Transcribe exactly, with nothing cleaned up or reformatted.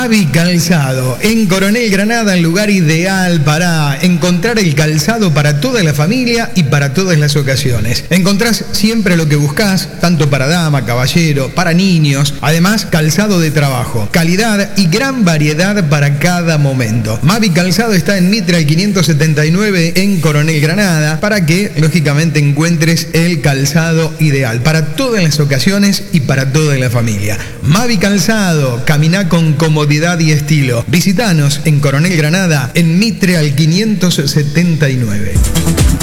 Mavi Calzado, en Coronel Granada, el lugar ideal para encontrar el calzado para toda la familia y para todas las ocasiones. Encontrás siempre lo que buscás, tanto para dama, caballero, para niños, además calzado de trabajo, calidad y gran variedad para cada momento. Mavi Calzado está en Mitre al quinientos setenta y nueve en Coronel Granada, para que lógicamente encuentres el calzado ideal para todas las ocasiones y para toda la familia. Mavi Calzado, camina con comodidad y estilo. Visítanos en Coronel Granada, en Mitre al quinientos setenta y nueve.